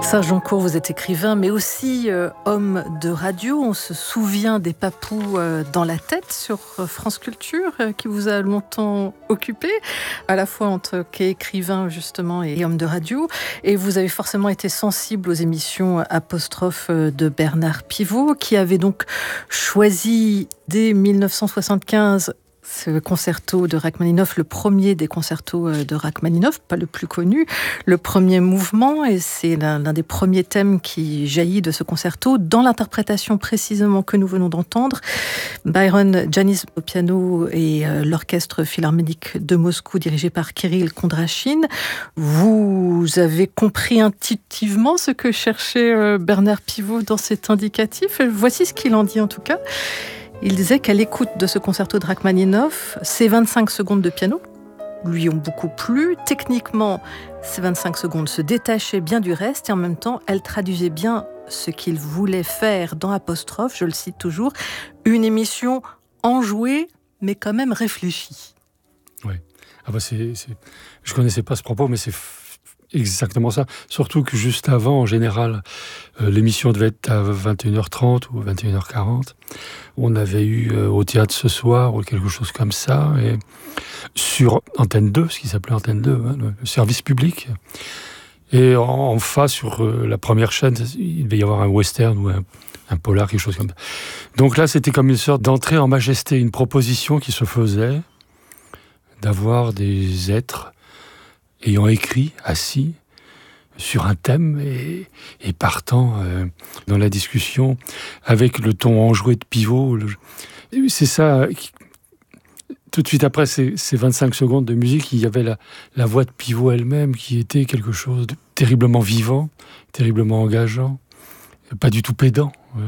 Serge Joncourt, vous êtes écrivain, mais aussi homme de radio. On se souvient des Papous dans la tête sur France Culture, qui vous a longtemps occupé, à la fois en tant qu'écrivain justement et homme de radio. Et vous avez forcément été sensible aux émissions Apostrophe de Bernard Pivot, qui avait donc choisi dès 1975 ce concerto de Rachmaninoff, le premier des concertos de Rachmaninoff, pas le plus connu, le premier mouvement, et c'est l'un des premiers thèmes qui jaillit de ce concerto, dans l'interprétation précisément que nous venons d'entendre. Byron Janis au piano et l'orchestre philharmonique de Moscou dirigé par Kirill Kondrachine. Vous avez compris intuitivement ce que cherchait Bernard Pivot dans cet indicatif. Voici ce qu'il en dit en tout cas. Il disait qu'à l'écoute de ce concerto de Rachmaninoff, ces 25 secondes de piano lui ont beaucoup plu. Techniquement, ces 25 secondes se détachaient bien du reste et en même temps, elles traduisaient bien ce qu'il voulait faire dans Apostrophe, je le cite toujours, une émission enjouée, mais quand même réfléchie. Oui. Je connaissais pas ce propos, mais c'est exactement ça. Surtout que juste avant, en général, l'émission devait être à 21h30 ou 21h40. On avait eu au théâtre ce soir ou quelque chose comme ça, et sur Antenne 2, ce qui s'appelait Antenne 2, hein, le service public. Et en face, sur la première chaîne, il devait y avoir un western ou un polar, quelque chose comme ça. Donc là, c'était comme une sorte d'entrée en majesté, une proposition qui se faisait d'avoir des êtres ayant écrit, assis, sur un thème et partant dans la discussion avec le ton enjoué de Pivot. C'est ça. Tout de suite après ces 25 secondes de musique, il y avait la voix de Pivot elle-même qui était quelque chose de terriblement vivant, terriblement engageant, pas du tout pédant.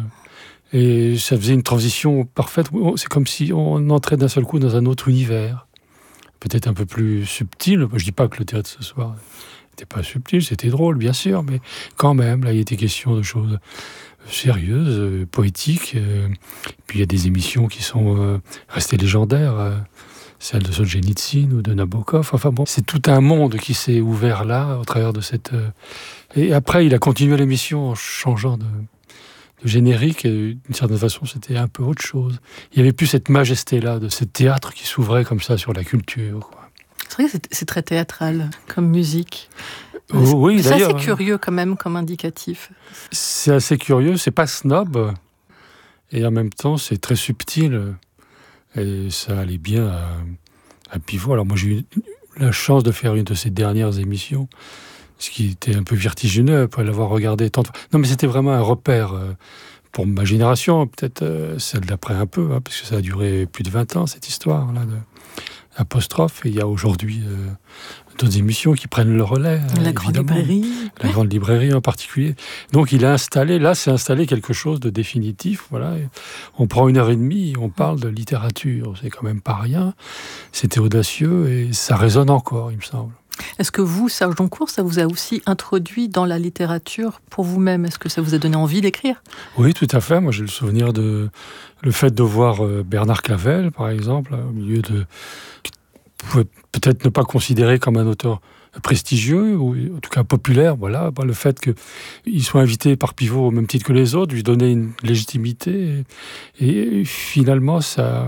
Et ça faisait une transition parfaite. C'est comme si on entrait d'un seul coup dans un autre univers. Peut-être un peu plus subtil. Je dis pas que le théâtre ce soir n'était pas subtil, c'était drôle, bien sûr, mais quand même, là, il était question de choses sérieuses, poétiques. Puis il y a des émissions qui sont restées légendaires, celle de Solzhenitsyn ou de Nabokov. Enfin bon, c'est tout un monde qui s'est ouvert là, au travers de cette... Et après, il a continué l'émission en changeant de générique, et d'une certaine façon, c'était un peu autre chose. Il n'y avait plus cette majesté-là, de ce théâtre qui s'ouvrait comme ça sur la culture, quoi. C'est vrai que c'est très théâtral comme musique. Oui, c'est d'ailleurs. assez curieux quand même comme indicatif. C'est assez curieux, c'est pas snob, et en même temps, c'est très subtil. Et ça allait bien à Pivot. Alors moi, j'ai eu la chance de faire une de ces dernières émissions, ce qui était un peu vertigineux après l'avoir regardé tant de fois. Non, mais c'était vraiment un repère pour ma génération, peut-être celle d'après un peu, hein, parce que ça a duré plus de 20 ans, cette histoire-là d'Apostrophe. Et il y a aujourd'hui d'autres émissions qui prennent le relais. La Grande Librairie. La Grande Librairie en particulier. Donc il a installé, là, c'est installé quelque chose de définitif. Voilà. Et on prend 1h30, on parle de littérature. C'est quand même pas rien. C'était audacieux et ça résonne encore, il me semble. Est-ce que vous, Serge Joncourt, ça vous a aussi introduit dans la littérature pour vous-même? Est-ce que ça vous a donné envie d'écrire? Oui, tout à fait. Moi, j'ai le souvenir de le fait de voir Bernard Clavel, par exemple, au milieu de... pouvait peut-être ne pas considérer comme un auteur prestigieux, ou en tout cas populaire, voilà. Le fait qu'il soit invité par Pivot au même titre que les autres, lui donner une légitimité. Et finalement, ça...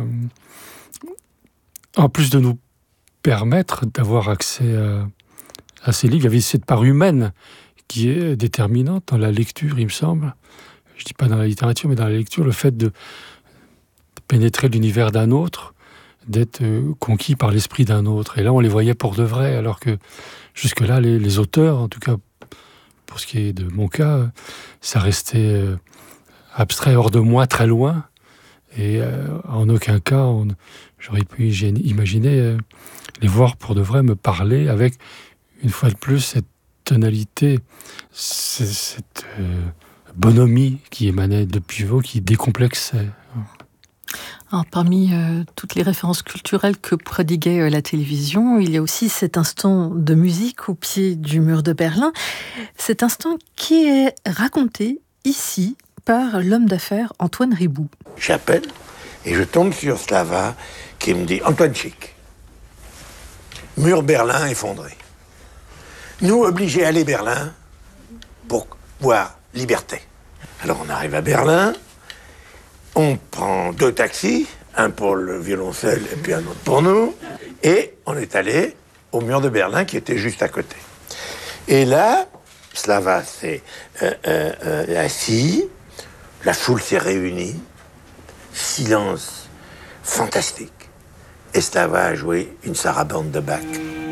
En plus de nous permettre d'avoir accès à ces livres, il y avait cette part humaine qui est déterminante dans la lecture, il me semble. Je ne dis pas dans la littérature, mais dans la lecture, le fait de pénétrer l'univers d'un autre, d'être conquis par l'esprit d'un autre. Et là, on les voyait pour de vrai, alors que jusque-là, les auteurs, en tout cas pour ce qui est de mon cas, ça restait abstrait, hors de moi, très loin. Et en aucun cas, j'aurais pu imaginer les voir pour de vrai me parler avec, une fois de plus, cette tonalité, cette bonhomie qui émanait de Pivot, qui décomplexait. Alors, parmi toutes les références culturelles que prodiguait la télévision, il y a aussi cet instant de musique au pied du mur de Berlin. Cet instant qui est raconté ici par l'homme d'affaires Antoine Riboud. J'appelle et je tombe sur Slava qui me dit « Antoine Chic, mur Berlin effondré. Nous obligés à aller Berlin pour voire liberté. Alors on arrive à Berlin, on prend 2 taxis, un pour le violoncelle et puis un autre pour nous, et on est allé au mur de Berlin qui était juste à côté. Et là, Slava s'est assis, la foule s'est réunie, silence fantastique. Et Slava a joué une sarabande de Bach.